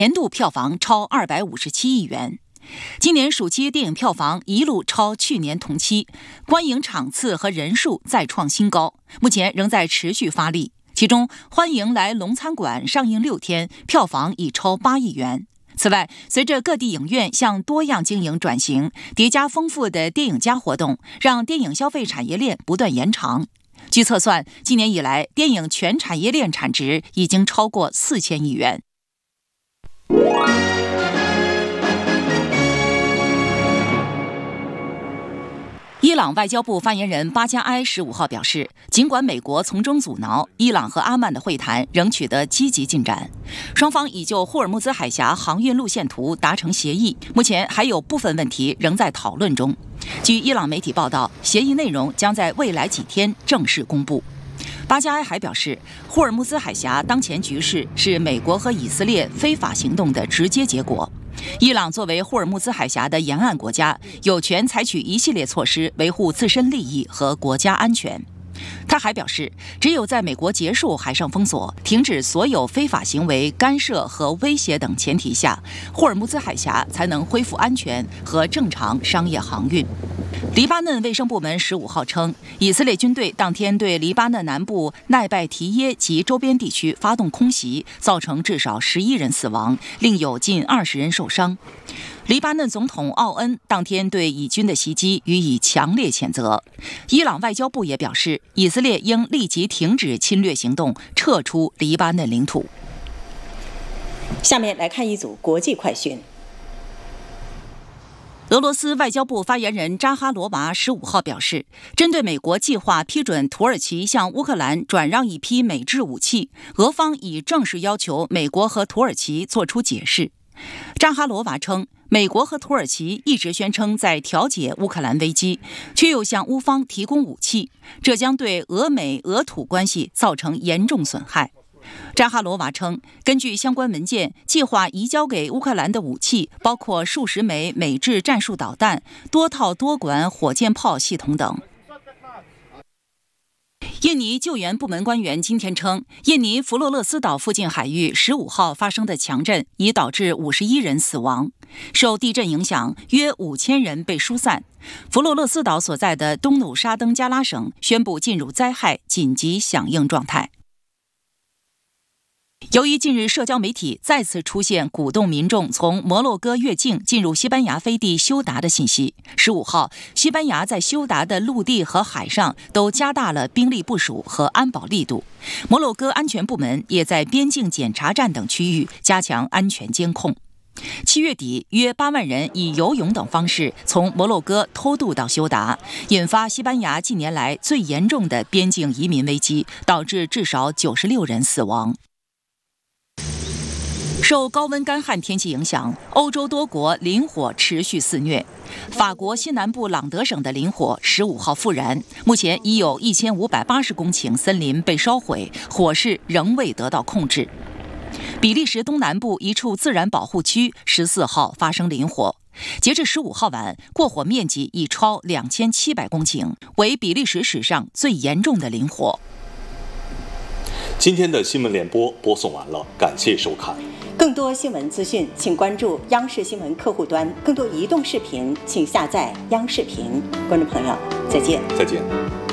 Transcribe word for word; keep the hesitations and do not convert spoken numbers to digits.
年度票房超二百五十七亿元。今年暑期电影票房一路超去年同期，观影场次和人数再创新高，目前仍在持续发力。其中，《欢迎来龙餐馆》上映六天，票房已超八亿元。此外，随着各地影院向多样经营转型，叠加丰富的电影加活动，让电影消费产业链不断延长。据测算，今年以来，电影全产业链产值已经超过四千亿元。伊朗外交部发言人巴加埃十五号表示，尽管美国从中阻挠，伊朗和阿曼的会谈仍取得积极进展，双方已就霍尔木兹海峡航运路线图达成协议，目前还有部分问题仍在讨论中。据伊朗媒体报道，协议内容将在未来几天正式公布。巴加埃还表示，霍尔木兹海峡当前局势是美国和以色列非法行动的直接结果。伊朗作为霍尔木兹海峡的沿岸国家，有权采取一系列措施维护自身利益和国家安全。他还表示，只有在美国结束海上封锁、停止所有非法行为、干涉和威胁等前提下，霍尔木兹海峡才能恢复安全和正常商业航运。黎巴嫩卫生部门十五号称，以色列军队当天对黎巴嫩南部奈拜提耶及周边地区发动空袭，造成至少十一人死亡，另有近二十人受伤。黎巴嫩总统奥恩当天对以军的袭击予以强烈谴责。伊朗外交部也表示，以色列应立即停止侵略行动，撤出黎巴嫩领土。 下面来看一组国际快讯。 俄罗斯外交部发言人扎哈罗娃十五号表示，针对美国计划批准土耳其向乌克兰转让一批美制武器，俄方已正式要求美国和土耳其作出解释。扎哈罗娃称，美国和土耳其一直宣称在调解乌克兰危机，却又向乌方提供武器，这将对俄美俄土关系造成严重损害。扎哈罗娃称，根据相关文件，计划移交给乌克兰的武器包括数十枚美制战术导弹、多套多管火箭炮系统等。印尼救援部门官员今天称，印尼弗洛勒斯岛附近海域十五号发生的强震已导致五十一人死亡，受地震影响，约五千人被疏散。弗洛勒斯岛所在的东努沙登加拉省宣布进入灾害紧急响应状态。由于近日社交媒体再次出现鼓动民众从摩洛哥越境进入西班牙飞地休达的信息，十五号，西班牙在休达的陆地和海上都加大了兵力部署和安保力度。摩洛哥安全部门也在边境检查站等区域加强安全监控。七月底，约八万人以游泳等方式从摩洛哥偷渡到休达，引发西班牙近年来最严重的边境移民危机，导致至少九十六人死亡。受高温干旱天气影响，欧洲多国林火持续肆虐。法国西南部朗德省的林火十五号复燃，目前已有一千五百八十公顷森林被烧毁，火势仍未得到控制。比利时东南部一处自然保护区十四号发生林火，截至十五号晚，过火面积已超两千七百公顷，为比利时史上最严重的林火。 今天的新闻联播播送完了，感谢收看。 更多新闻资讯，请关注央视新闻客户端；更多移动视频，请下载央视频。观众朋友，再见。 再见。